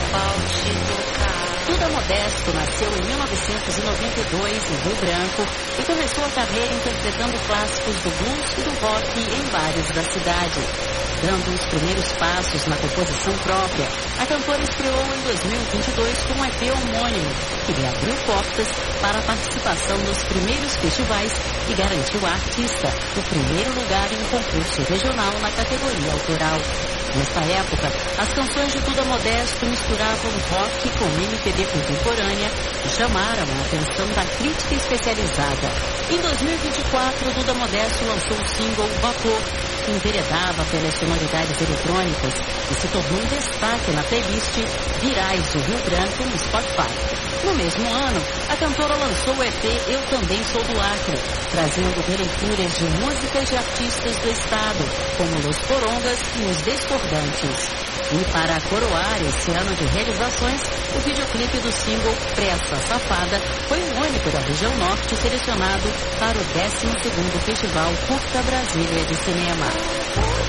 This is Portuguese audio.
Duda Modesto nasceu em 1992 em Rio Branco e começou a carreira interpretando clássicos do blues e do rock em bares da cidade. Dando os primeiros passos na composição própria, a cantora estreou em 2022 com um EP homônimo, que lhe abriu portas para a participação nos primeiros festivais e garantiu à artista o primeiro lugar em um concurso regional na categoria autoral. Nesta época, as canções de Duda Modesto misturavam rock com MPB contemporânea e chamaram a atenção da crítica especializada. Em 2024, Duda Modesto lançou o single Vapor, que enveredava pelas sonoridades eletrônicas e se tornou um destaque na playlist Virais do Rio Branco no Spotify. No mesmo ano, a cantora lançou o EP Eu Também Sou do Acre, trazendo releituras de músicas de artistas do estado, como Los Corongas e Os Discordantes. E para coroar esse ano de realizações, o videoclipe do single Pressa Safada foi o único da região norte selecionado para o 12º Festival Curta Brasília de Cinema.